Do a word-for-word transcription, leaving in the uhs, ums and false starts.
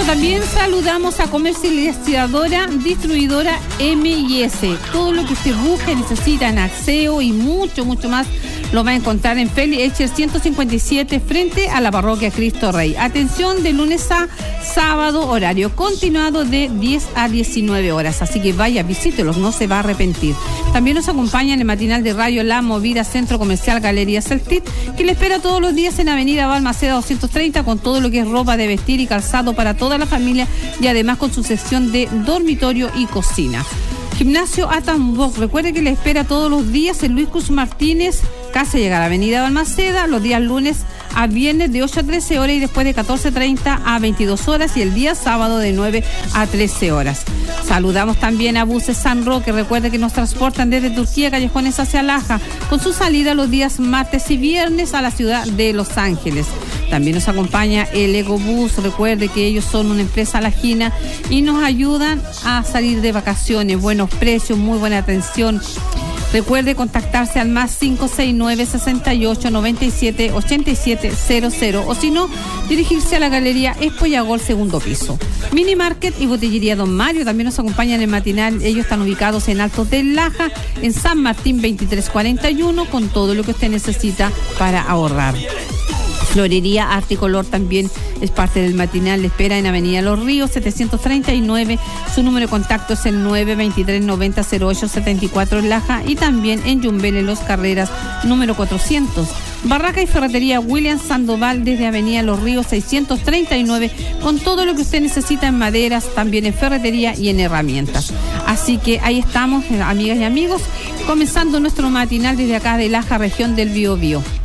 también saludamos a Comercializadora Distribuidora M y S. Todo lo que usted busque, necesita en aseo y mucho, mucho más, lo va a encontrar en Feli Echer ciento cincuenta y siete frente a la Parroquia Cristo Rey. Atención, de lunes a sábado, horario continuado de diez a diecinueve horas. Así que vaya, visítelos, no se va a arrepentir. También nos acompaña en el matinal de radio La Movida, Centro Comercial Galería Celtit, que le espera todos los días en Avenida Balmaceda doscientos treinta con todo lo que es ropa de vestir y calzado para toda la familia y además con su sección de dormitorio y cocina. Gimnasio Atambok, recuerde que le espera todos los días en Luis Cruz Martínez, casi llega a la Avenida Balmaceda, los días lunes a viernes de ocho a trece horas y después de catorce treinta a veintidós horas y el día sábado de nueve a trece horas. Saludamos también a Buses San Roque, recuerde que nos transportan desde Turquía, Callejones hacia Laja, con su salida los días martes y viernes a la ciudad de Los Ángeles. También nos acompaña el Ecobús, recuerde que ellos son una empresa lajina y nos ayudan a salir de vacaciones, buenos precios, muy buena atención. Recuerde contactarse al más cinco seis nueve, seis ocho, nueve siete, ocho siete cero cero o si no, dirigirse a la Galería Espollagol, segundo piso. Mini Market y Botillería Don Mario también nos acompañan en el matinal. Ellos están ubicados en Altos de Laja, en San Martín veintitrés cuarenta y uno, con todo lo que usted necesita para ahorrar. Florería Arte y Color también es parte del matinal. Le espera en Avenida Los Ríos setecientos treinta y nueve. Su número de contacto es el nueve veintitrés noventa cero ocho setenta y cuatro en Laja y también en Yumbel, en Los Carreras, número cuatrocientos. Barraca y Ferretería William Sandoval desde Avenida Los Ríos seiscientos treinta y nueve, con todo lo que usted necesita en maderas, también en ferretería y en herramientas. Así que ahí estamos, amigas y amigos, comenzando nuestro matinal desde acá de Laja, región del Biobío.